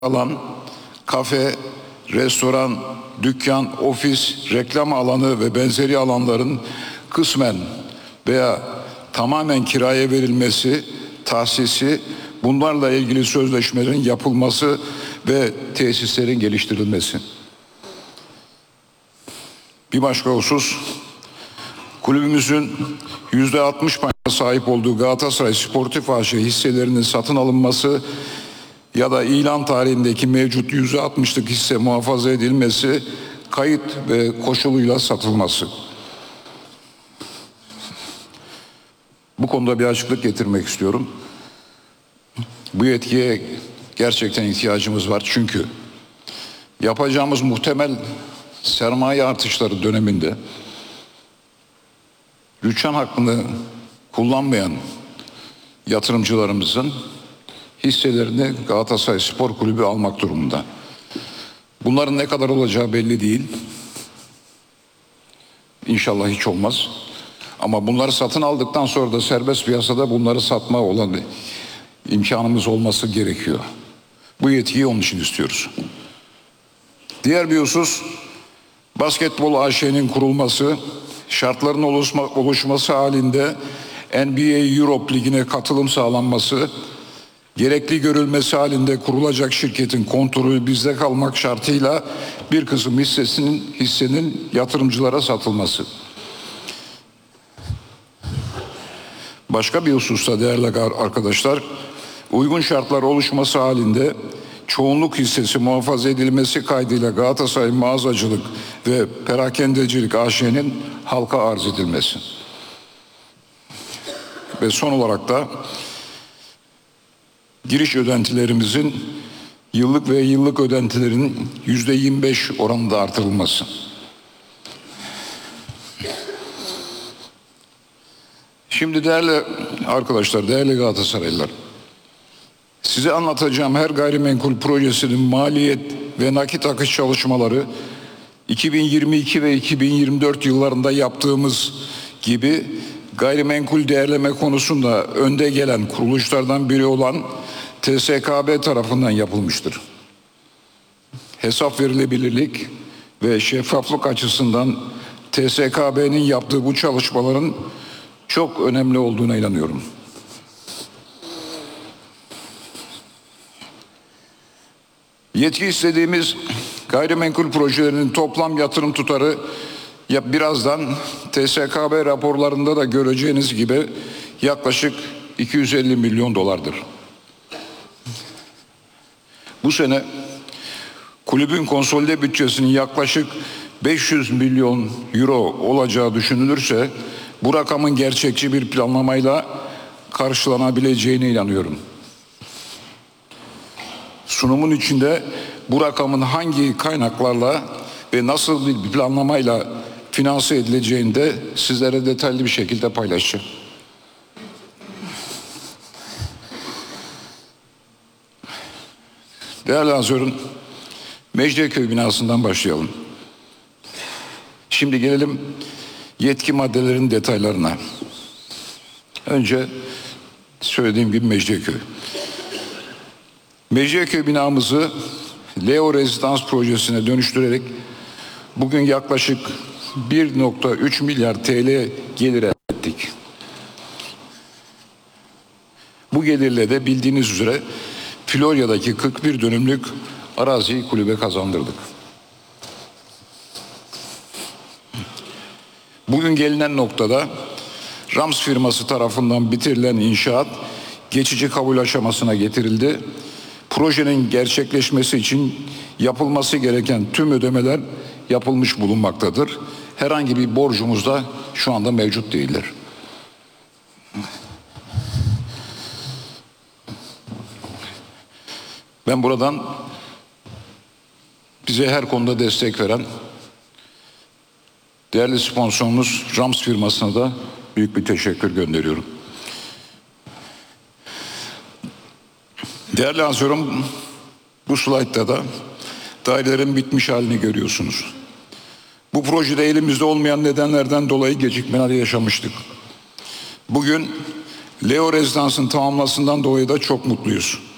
alan, kafe, restoran, dükkan, ofis, reklam alanı ve benzeri alanların kısmen veya tamamen kiraya verilmesi, tahsisi, bunlarla ilgili sözleşmelerin yapılması ve tesislerin geliştirilmesi. Bir başka husus, kulübümüzün %60 payına sahip olduğu Galatasaray Sportif AŞ hisselerinin satın alınması ya da ilan tarihindeki mevcut %60'lık hisse muhafaza edilmesi, kayıt ve koşuluyla satılması. Bu konuda bir açıklık getirmek istiyorum. Bu yetkiye gerçekten ihtiyacımız var çünkü yapacağımız muhtemel sermaye artışları döneminde rüçhan hakkını kullanmayan yatırımcılarımızın hisselerini Galatasaray Spor Kulübü almak durumunda. Bunların ne kadar olacağı belli değil. İnşallah hiç olmaz. Ama bunları satın aldıktan sonra da serbest piyasada bunları satma olan imkanımız olması gerekiyor. Bu yetkiyi onun için istiyoruz. Diğer bir husus, Basketbol AŞ'nin kurulması, şartların oluşması halinde NBA Europe Ligi'ne katılım sağlanması, gerekli görülmesi halinde kurulacak şirketin kontrolü bizde kalmak şartıyla bir kısım hissenin yatırımcılara satılması. Başka bir hususta değerli arkadaşlar, uygun şartlar oluşması halinde çoğunluk hissesi muhafaza edilmesi kaydıyla Galatasaray Mağazacılık ve Perakendecilik AŞ'nin halka arz edilmesi. Ve son olarak da giriş ödentilerimizin yıllık ve yıllık ödentilerin %25 oranında artırılması. Şimdi değerli arkadaşlar, değerli Galatasaraylılar, size anlatacağım her gayrimenkul projesinin maliyet ve nakit akış çalışmaları 2022 ve 2024 yıllarında yaptığımız gibi gayrimenkul değerleme konusunda önde gelen kuruluşlardan biri olan TSKB tarafından yapılmıştır. Hesap verilebilirlik ve şeffaflık açısından TSKB'nin yaptığı bu çalışmaların çok önemli olduğuna inanıyorum. Yetki istediğimiz gayrimenkul projelerinin toplam yatırım tutarı birazdan TSKB raporlarında da göreceğiniz gibi yaklaşık 250 milyon dolardır. Bu sene kulübün konsolide bütçesinin yaklaşık 500 milyon euro olacağı düşünülürse bu rakamın gerçekçi bir planlamayla karşılanabileceğine inanıyorum. Sunumun içinde bu rakamın hangi kaynaklarla ve nasıl bir planlamayla finanse edileceğini de sizlere detaylı bir şekilde paylaşacağım. Değerli Hazırın, Mecidiyeköy binasından başlayalım. Şimdi gelelim yetki maddelerinin detaylarına. Önce söylediğim gibi Mecidiyeköy. Mecidiyeköy binamızı Leo Rezidans projesine dönüştürerek bugün yaklaşık 1,3 milyar TL gelir elde ettik. Bu gelirle de bildiğiniz üzere Florya'daki 41 dönümlük araziyi kulübe kazandırdık. Bugün gelinen noktada Rams firması tarafından bitirilen inşaat geçici kabul aşamasına getirildi. Projenin gerçekleşmesi için yapılması gereken tüm ödemeler yapılmış bulunmaktadır. Herhangi bir borcumuz da şu anda mevcut değildir. Ben buradan bize her konuda destek veren değerli sponsorumuz Rams firmasına da büyük bir teşekkür gönderiyorum. Değerli Hazırım, bu slaytta da dairelerin bitmiş halini görüyorsunuz. Bu projede elimizde olmayan nedenlerden dolayı gecikmeler yaşamıştık. Bugün Leo Rezidans'ın tamamlamasından dolayı da çok mutluyuz.